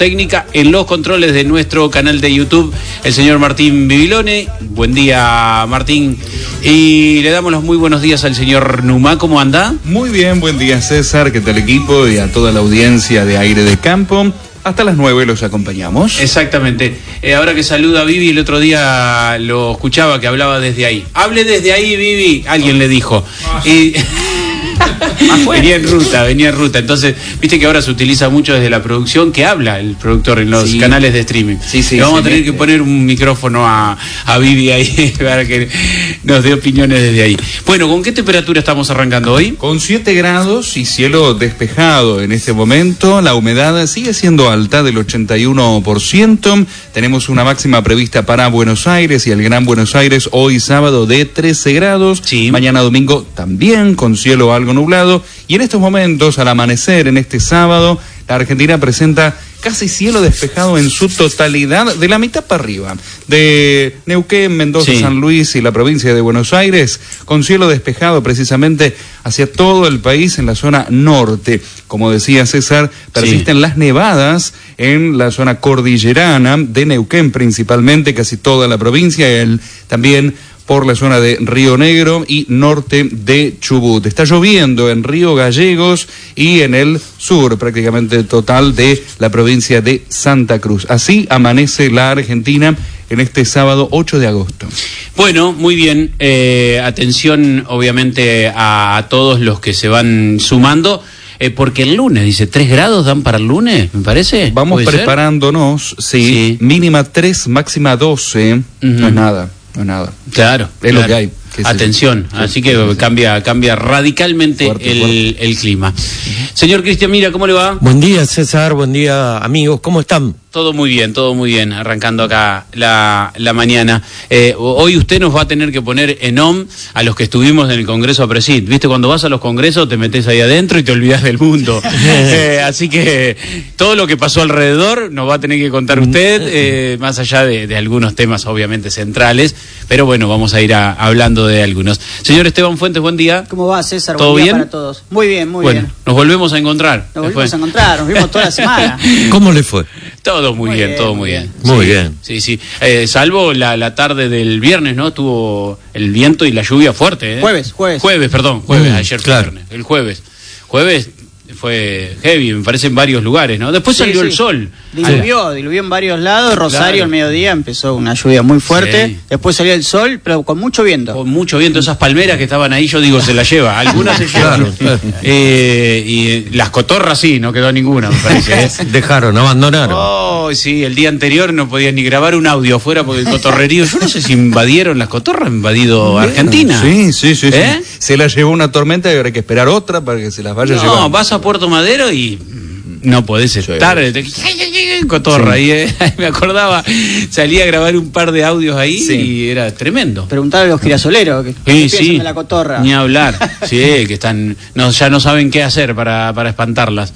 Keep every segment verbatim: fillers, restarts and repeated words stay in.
técnica en los controles de nuestro canal de YouTube, el señor Martín Bibilone. Buen día, Martín. Y le damos los muy buenos días al señor Numa. ¿Cómo anda? Muy bien, buen día, César, ¿qué tal equipo? Y a toda la audiencia de Aire de Campo. Hasta las nueve los acompañamos. Exactamente. Eh, ahora que saluda a Vivi, el otro día lo escuchaba que hablaba desde ahí. Hable desde ahí, Vivi, alguien le dijo. Y... venía en ruta, venía en ruta. Entonces, viste que ahora se utiliza mucho desde la producción que habla el productor en los sí. canales de streaming. Sí, sí, y vamos sí, a tener sí. que poner un micrófono a, a Vivi ahí para que nos dé opiniones desde ahí. Bueno, ¿con qué temperatura estamos arrancando hoy? Con siete grados y cielo despejado en este momento. La humedad sigue siendo alta, del ochenta y uno por ciento. Tenemos una máxima prevista para Buenos Aires y el Gran Buenos Aires hoy sábado de trece grados. Sí. Mañana domingo también con cielo algo nublado, y en estos momentos, al amanecer en este sábado, la Argentina presenta casi cielo despejado en su totalidad, de la mitad para arriba, de Neuquén, Mendoza, sí. San Luis y la provincia de Buenos Aires, con cielo despejado precisamente hacia todo el país en la zona norte. Como decía César, persisten sí. las nevadas en la zona cordillerana de Neuquén principalmente, casi toda la provincia, el, también por la zona de Río Negro y norte de Chubut. Está lloviendo en Río Gallegos y en el sur prácticamente total de la provincia de Santa Cruz. Así amanece la Argentina en este sábado ocho de agosto. Bueno, muy bien. Eh, atención obviamente a, a todos los que se van sumando. Eh, porque el lunes, dice, ¿tres grados dan para el lunes, me parece? Vamos preparándonos, sí, sí. Mínima tres, máxima doce, uh-huh. no es nada. No, nada. Claro. Es claro. lo que hay. Atención, sí, así que sí, cambia sí. cambia radicalmente fuerte, el, fuerte. el clima. Uh-huh. Señor Cristian Mira, ¿cómo le va? Buen día, César, buen día, amigos, ¿cómo están? Todo muy bien, todo muy bien, arrancando acá la, la mañana. Eh, hoy usted nos va a tener que poner en on a los que estuvimos en el Congreso Apresid. ¿Viste? Cuando vas a los congresos te metes ahí adentro y te olvidas del mundo. eh, así que todo lo que pasó alrededor nos va a tener que contar usted, eh, más allá de, de algunos temas obviamente centrales, pero bueno, vamos a ir a, hablando de algunos. Señor Esteban Fuentes, buen día. ¿Cómo va, César? ¿Todo buen día bien? Para todos. Muy bien, muy bueno, bien. Nos volvemos a encontrar. Nos volvemos después. a encontrar, nos vimos toda la semana. ¿Cómo le fue? Todo muy, muy bien, bien, todo muy bien. bien. Muy sí, bien. Sí, sí. Eh, salvo la, la tarde del viernes, ¿no? Tuvo el viento y la lluvia fuerte. ¿eh? Jueves, jueves. Jueves, perdón, jueves, mm, ayer claro. viernes. El jueves. Jueves fue heavy, me parece, en varios lugares, ¿no? Después sí, salió sí. el sol. Diluvió, diluvió en varios lados. Rosario claro. al mediodía empezó una lluvia muy fuerte. Sí. Después salió el sol, pero con mucho viento. Con mucho viento. Esas palmeras que estaban ahí, yo digo, se las lleva. Algunas se llevan. Claro. Eh, y las cotorras sí, no quedó ninguna, me parece. ¿eh? Dejaron, abandonaron. Oh, sí, el día anterior no podían ni grabar un audio afuera porque el cotorrerío. Yo no sé si invadieron las cotorras, invadido Bien. Argentina. Sí, sí, sí, ¿Eh? sí. Se las llevó una tormenta y ahora hay que esperar otra para que se las vaya no, llevando. No, vas a Puerto Madero y no podés estar. Sí. Cotorra, sí. y, eh, me acordaba, salí a grabar un par de audios ahí sí. y era tremendo. Preguntale a los girasoleros que, sí, que sí. de la cotorra. Ni hablar, sí, que están, no, ya no saben qué hacer para, para espantarlas.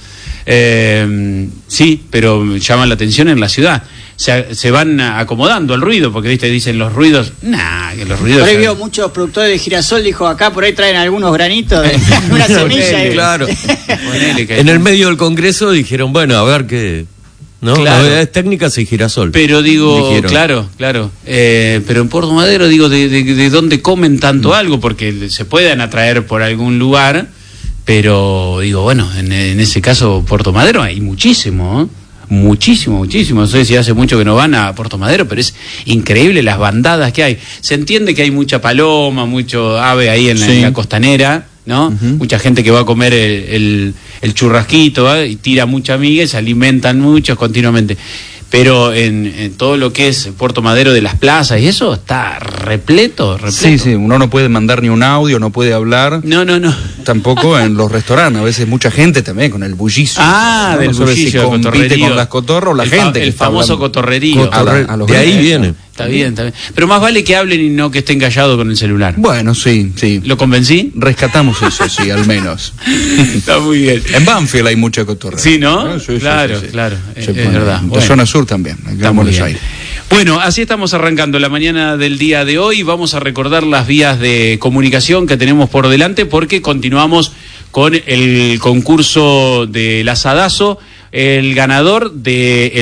Eh, sí, pero llaman la atención en la ciudad. Se, se van acomodando al ruido, porque viste dicen los ruidos, nah, que los ruidos. Por ahí vio muchos productores de girasol, dijo acá por ahí traen algunos granitos de una semilla. Y... Claro. En el medio del Congreso dijeron, bueno, a ver qué. ¿No? Claro. Novedades técnicas y girasol. Pero digo, dijeron. claro, claro. Eh, pero en Puerto Madero, digo, de, de, de dónde comen tanto mm. algo, porque se pueden atraer por algún lugar, pero digo, bueno, en, en ese caso, Puerto Madero hay muchísimo, ¿eh? Muchísimo, muchísimo. No sé si hace mucho que no van a Puerto Madero, pero es increíble las bandadas que hay. Se entiende que hay mucha paloma, mucho ave ahí en la, sí. en la costanera, ¿no? Uh-huh. Mucha gente que va a comer el, el, el churrasquito, ¿eh? Y tira mucha miga y se alimentan muchos continuamente. Pero en, en todo lo que es Puerto Madero de las plazas y eso está repleto, repleto. Sí, sí, uno no puede mandar ni un audio, no puede hablar. No, no, no. Tampoco en los restaurantes, a veces mucha gente también con el bullicio. Ah, ¿no? del no bullicio, si compite con las cotorras o la el gente. Fa- el famoso cotorrerío. A la, a los de ahí viene. Está bien, está bien. Pero más vale que hablen y no que estén callados con el celular. Bueno, sí, sí. ¿Lo convencí? Rescatamos eso, sí, al menos. Está muy bien. En Banfield hay mucha cotorra. Sí, ¿no? ¿no? Sí, claro, sí, sí, claro. sí. Es, es bueno, verdad. En bueno. la zona sur también, acá en Buenos Aires. Bueno, así estamos arrancando la mañana del día de hoy. Vamos a recordar las vías de comunicación que tenemos por delante porque continuamos con el concurso del asadazo. El ganador de